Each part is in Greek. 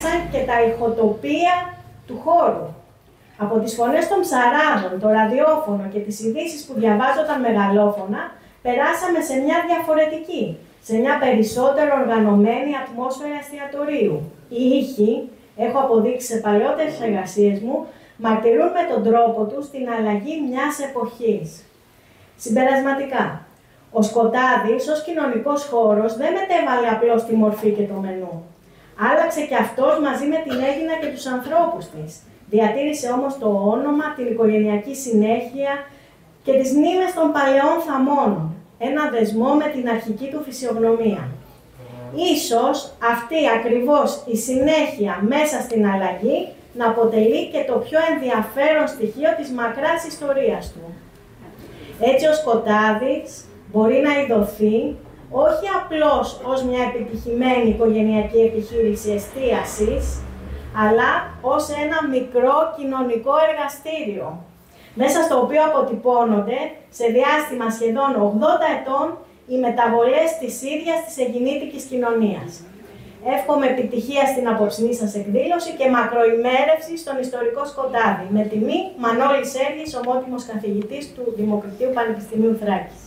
και τα ηχοτοπία του χώρου. Από τις φωνές των ψαράδων, το ραδιόφωνο και τις ειδήσεις που διαβάζονταν μεγαλόφωνα, περάσαμε σε μια διαφορετική, σε μια περισσότερο οργανωμένη ατμόσφαιρα εστιατορίου. Οι ήχοι, έχω αποδείξει σε παλαιότερες εργασίες μου, μαρτυρούν με τον τρόπο τους την αλλαγή μιας εποχής. Συμπερασματικά, ο Σκοτάδης ως κοινωνικός χώρος δεν μετέβαλε απλώς τη μορφή και το μενού. Άλλαξε και αυτός μαζί με την Αίγινα και τους ανθρώπους της. Διατήρησε όμως το όνομα, την οικογενειακή συνέχεια και τις μνήμες των παλαιών θαμώνων. Ένα δεσμό με την αρχική του φυσιογνωμία. Ίσως αυτή ακριβώς η συνέχεια μέσα στην αλλαγή να αποτελεί και το πιο ενδιαφέρον στοιχείο της μακράς ιστορίας του. Έτσι ο Σκοτάδης μπορεί να ειδωθεί όχι απλώς ως μια επιτυχημένη οικογενειακή επιχείρηση εστίασης, αλλά ως ένα μικρό κοινωνικό εργαστήριο, μέσα στο οποίο αποτυπώνονται σε διάστημα σχεδόν 80 ετών οι μεταβολές της ίδιας της αιγινήτικης κοινωνίας. Εύχομαι επιτυχία στην απόψινή σας εκδήλωση και μακροημέρευση στον ιστορικό Σκοτάδη. Με τιμή, Μανώλης Σέργης, ομότιμος καθηγητής του Δημοκρατίου Πανεπιστημίου Θράκης.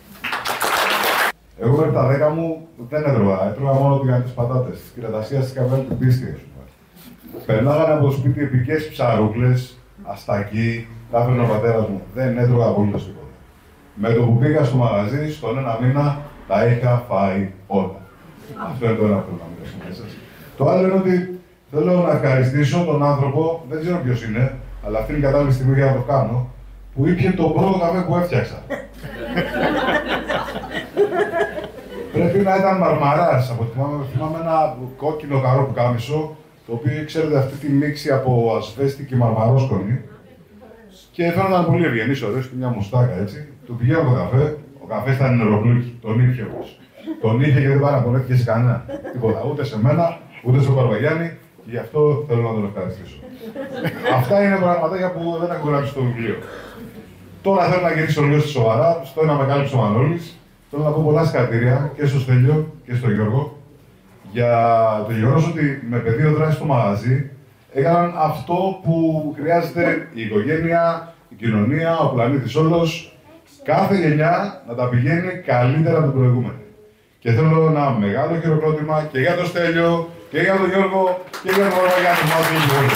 Εγώ μέχρι τα 10 μου δεν έτρωγα. Έτρωγα μόνο τις πατάτες, της κυρατασίας της καβέλη του πίστη. Περνάγανε από το σπίτι επικές ψαρούκλες, αστακί, τα έφερνε ο πατέρας μου. Δεν έτρωγα απολύτως τίποτα. Με το που πήγα στο μαγαζί, στον ένα μήνα, τα είχα φάει όλα. Αυτό είναι το ένα που θέλω να μιλήσω μέσα σας. Το άλλο είναι ότι θέλω να ευχαριστήσω τον άνθρωπο, δεν ξέρω ποιος είναι, αλλά αυτή είναι η κατάλληλη στιγμή για να το κάνω, που ήπιε τον πρώτο καφέ που έφτιαξα. Πρέπει να ήταν Μαρμαράς. Θυμάμαι ένα κόκκινο καρό πουκάμισο, το οποίο ξέρετε αυτή τη μίξη από ασβέστη και μαρμαρόσκονη. Και φαίνονταν πολύ ευγενής, ωραίος και μια μουστάκα έτσι. Του πηγαίνω το καφέ, ο καφές ήταν νεροπλούκι, τον ήπια όμως. Τον είχε και δεν παραπονέθηκε σε κανένα. Τίποτα. Ούτε σε μένα, ούτε στον Παρβαγιάννη, και γι' αυτό θέλω να τον ευχαριστήσω. Αυτά είναι πραγματάκια που δεν έχω γράψει στο βιβλίο. Τώρα θέλω να γυρίσω λίγο στη σοβαρά, στο ένα με κάλυψε ο Μανώλης. Θέλω να πω πολλά συγχαρητήρια και στο Στέλιο και στο Γιώργο για το γεγονός ότι με πεδίο δράση στο μαγαζί έκαναν αυτό που χρειάζεται η οικογένεια, η κοινωνία, ο πλανήτης όλος, κάθε γενιά να τα πηγαίνει καλύτερα από την προηγούμενη. Και θέλω ένα μεγάλο χειροκρότημα και για το Στέλιο και για τον Γιώργο και για τον Μανώλη.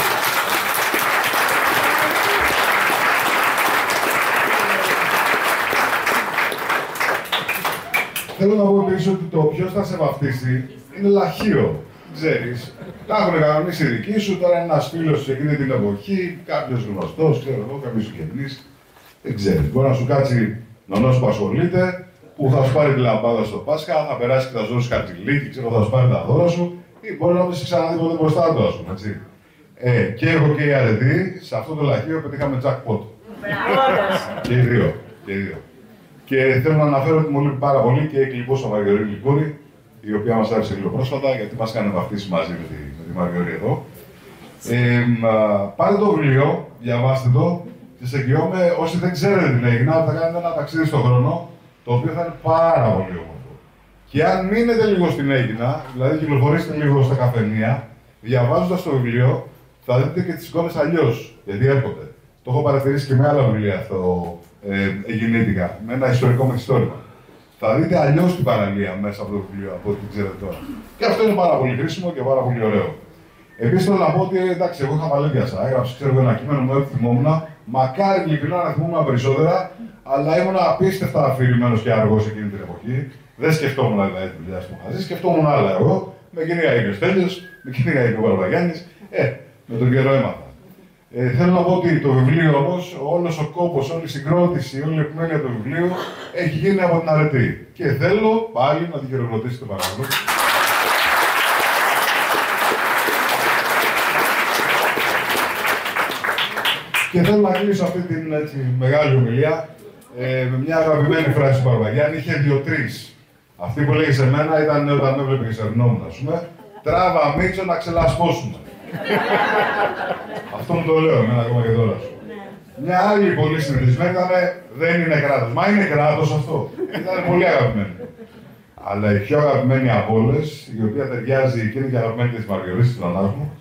Θέλω να πω επίσης ότι το ποιος θα σε βαφτίσει είναι λαχείο. Ξέρεις, τα έχουν κανονίσει οι δικοί σου, τώρα είναι ένας φίλος σε εκείνη την εποχή, κάποιος γνωστός, ξέρω εγώ, κάποιος συγγενής. Δεν ξέρεις, μπορεί να σου κάτσει νονός που ασχολείται, που θα σου πάρει τη λαμπάδα στο Πάσχα, θα περάσει και θα σου δώσει χαρτιλίκι, ξέρω, θα σου πάρει τα δώρα σου, ή μπορεί να μην σε ξαναδεί ποτέ μπροστά του, ας πούμε, έτσι. Και εγώ και η Αρετή, σε αυτό το λαχείο πετύχαμε jackpot. Και οι δύο. Και θέλω να αναφέρω ότι μου λείπει πάρα πολύ και η Κλειπούσα Μαργιορή Λικούρη, η οποία μας άρεσε λίγο πρόσφατα, γιατί μας έκανε βαφτίσει μαζί με τη Μαργιορή εδώ. Πάρτε το βιβλίο, διαβάστε το και σε εγγυώμαι, όσοι δεν ξέρετε την Αίγινα, θα κάνετε ένα ταξίδι στον χρόνο, το οποίο θα είναι πάρα πολύ όμορφο. Και αν μείνετε λίγο στην Αίγινα, δηλαδή κυκλοφορήσετε λίγο στα καφενεία, διαβάζοντας το βιβλίο, θα δείτε και τις εικόνες αλλιώς, γιατί έρχονται. Το έχω παρατηρήσει και με άλλα βιβλία αυτό. Αιγινήτικα, με ένα ιστορικό μεθιστόρημα. Θα δείτε αλλιώς την παραλία μέσα από το βιβλίο από ό,τι ξέρετε τώρα. Και αυτό είναι πάρα πολύ χρήσιμο και πάρα πολύ ωραίο. Επίσης θέλω να πω ότι εντάξει, εγώ είχα μαλέγκιασα. Έγραψα ξέρω, ένα κείμενο μου, έτσι θυμόμουν. Μακάρι ειλικρινά να θυμόμουν περισσότερα, αλλά ήμουν απίστευτα αφηρημένος και αργός εκείνη την εποχή. Δεν σκεφτόμουν δηλαδή τη δουλειά στο μαγαζί, σκεφτόμουν άλλα εγώ. Με κυνήγαγε και ο Στέλιος, με κυνήγαγε και ο Παρβαγιάννης. Με τον καιρό έμαθα. Θέλω να πω ότι το βιβλίο όμως, όλος ο κόπος, όλη η συγκρότηση, όλη η επιμέλεια του βιβλίου έχει γίνει από την Αρετή. Και θέλω πάλι να την χειροκροτήσετε παρακαλώ. Και θέλω να κλείσω αυτή την έτσι, μεγάλη ομιλία με μια αγαπημένη φράση του Παρβαγιάννη. Είχε 2-3. Αυτή που λέγει σε μένα ήταν όταν με έβλεπε και σερνόμουν, ας πούμε. Τράβα Μίτσο να ξελασπώσουμε. Αυτό μου το λέω εμένα ακόμα και τώρα. Μια άλλη πολύ συνηθισμένη ήταν δεν είναι κράτος. Μα είναι κράτος αυτό. Ήταν πολύ αγαπημένη. Αλλά η πιο αγαπημένη από όλες, η οποία ταιριάζει και είναι και αγαπημένη της Μαργιορής της νονάς μου,